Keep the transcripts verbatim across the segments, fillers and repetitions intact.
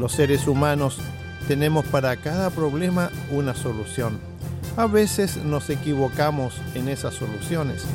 Los seres humanos tenemos para cada problema una solución. A veces nos equivocamos en esas soluciones.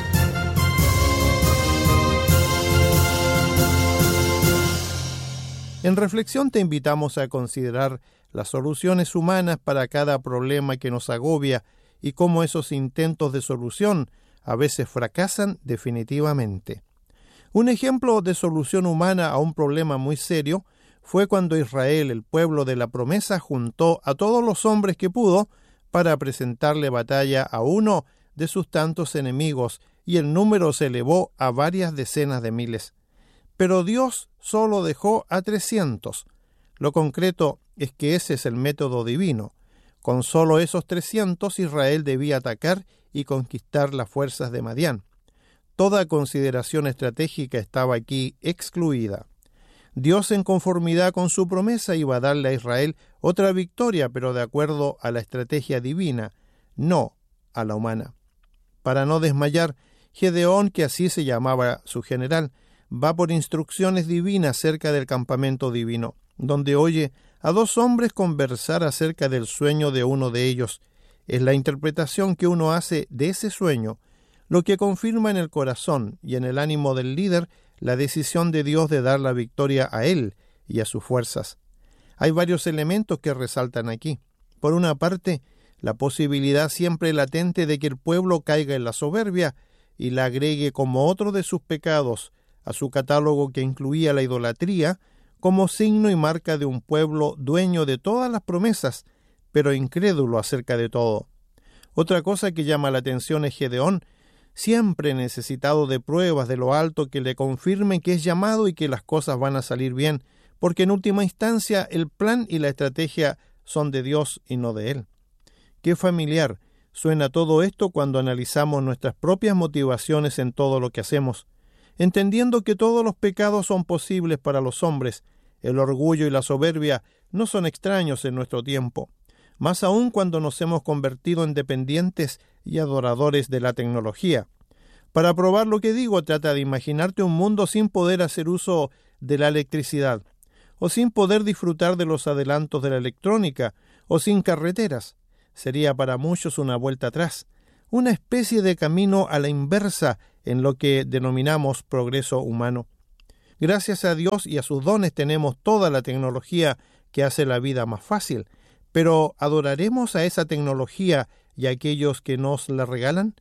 En reflexión te invitamos a considerar las soluciones humanas para cada problema que nos agobia y cómo esos intentos de solución a veces fracasan definitivamente. Un ejemplo de solución humana a un problema muy serio fue cuando Israel, el pueblo de la promesa, juntó a todos los hombres que pudo para presentarle batalla a uno de sus tantos enemigos, y el número se elevó a varias decenas de miles. Pero Dios solo dejó a trescientos. Lo concreto es que ese es el método divino. Con solo esos trescientos, Israel debía atacar y conquistar las fuerzas de Madián. Toda consideración estratégica estaba aquí excluida. Dios, en conformidad con su promesa, iba a darle a Israel otra victoria, pero de acuerdo a la estrategia divina, no a la humana. Para no desmayar, Gedeón, que así se llamaba su general, va por instrucciones divinas cerca del campamento divino, donde oye a dos hombres conversar acerca del sueño de uno de ellos. Es la interpretación que uno hace de ese sueño, lo que confirma en el corazón y en el ánimo del líder la decisión de Dios de dar la victoria a él y a sus fuerzas. Hay varios elementos que resaltan aquí. Por una parte, la posibilidad siempre latente de que el pueblo caiga en la soberbia y la agregue como otro de sus pecados a su catálogo, que incluía la idolatría, como signo y marca de un pueblo dueño de todas las promesas, pero incrédulo acerca de todo. Otra cosa que llama la atención es Gedeón, siempre necesitado de pruebas de lo alto que le confirmen que es llamado y que las cosas van a salir bien, porque en última instancia el plan y la estrategia son de Dios y no de él. Qué familiar suena todo esto cuando analizamos nuestras propias motivaciones en todo lo que hacemos. Entendiendo que todos los pecados son posibles para los hombres, el orgullo y la soberbia no son extraños en nuestro tiempo, más aún cuando nos hemos convertido en dependientes y adoradores de la tecnología. Para probar lo que digo, trata de imaginarte un mundo sin poder hacer uso de la electricidad, o sin poder disfrutar de los adelantos de la electrónica, o sin carreteras. Sería para muchos una vuelta atrás, una especie de camino a la inversa en lo que denominamos progreso humano. Gracias a Dios y a sus dones tenemos toda la tecnología que hace la vida más fácil, pero ¿adoraremos a esa tecnología y a aquellos que nos la regalan?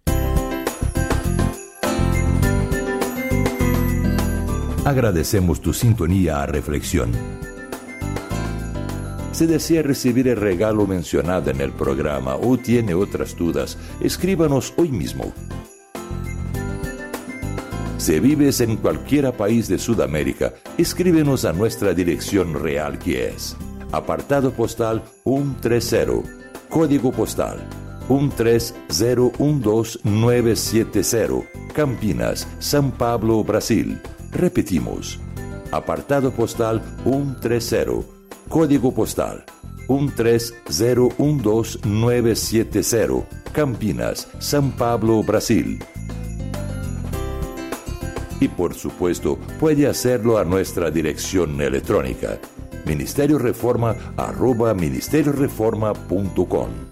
Agradecemos tu sintonía a Reflexión. Si desea recibir el regalo mencionado en el programa o tiene otras dudas, escríbanos hoy mismo. Si vives en cualquier país de Sudamérica, escríbenos a nuestra dirección real, que es apartado postal ciento treinta, código postal uno tres cero uno dos nueve siete cero, Campinas, São Paulo, Brasil. Repetimos, apartado postal ciento treinta, código postal uno tres cero uno dos nueve siete cero, Campinas, São Paulo, Brasil. Y por supuesto, puede hacerlo a nuestra dirección electrónica, ministerio reforma arroba ministerio reforma punto com.